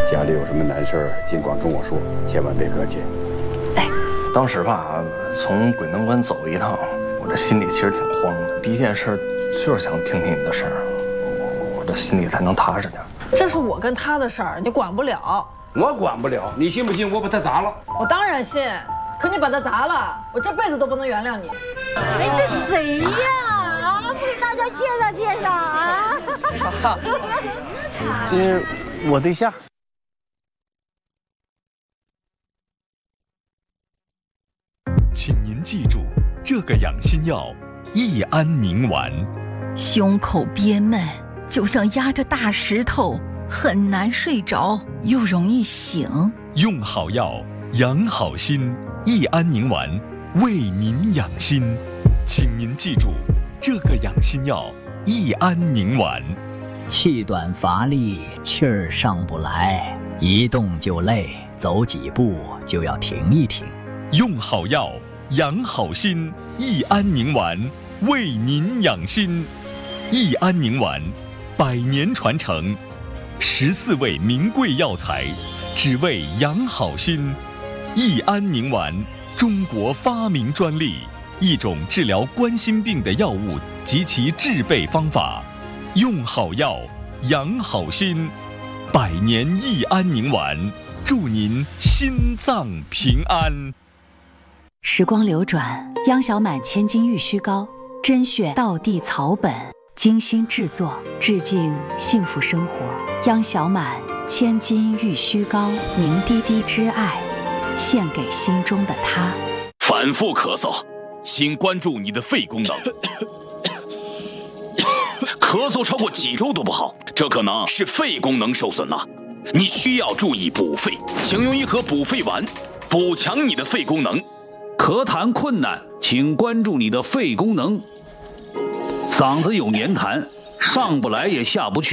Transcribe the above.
家里有什么难事儿，尽管跟我说，千万别客气。 哎，当时吧，从鬼门关走一趟，我这心里其实挺慌的。第一件事就是想听听你的事儿，我这心里才能踏实点。 这是我跟他的事儿，你管不了。 我管不了，你信不信我把他砸了？ 我当然信，可你把他砸了，我这辈子都不能原谅你。 哎，这谁呀？啊，不给大家介绍介绍啊！ 这是我对象。 请您记住这个养心药益安宁丸。 胸口憋闷，就像压着大石头，很难睡着，又容易醒。 用好药，养好心。益安宁丸为您养心，请您记住这个养心药益安宁丸。 气短乏力，气儿上不来，一动就累，走几步就要停一停。 用好药，养好心。益安宁丸为您养心。益安宁丸100年传承，14味名贵药材，只为养好心。益安宁丸，中国发明专利，一种治疗冠心病的药物及其制备方法。用好药，养好心。100年益安宁丸，祝您心脏平安。 时光流转，央小满千金玉虚膏，甄选道地草本，精心制作，致敬幸福生活。央小满千金玉虚膏，凝滴滴之爱，献给心中的他。 反复咳嗽，请关注你的肺功能。咳嗽超过几周都不好，这可能是肺功能受损了。你需要注意补肺，请用一盒补肺丸，补强你的肺功能。 咳痰困难，请关注你的肺功能。嗓子有黏痰，上不来也下不去。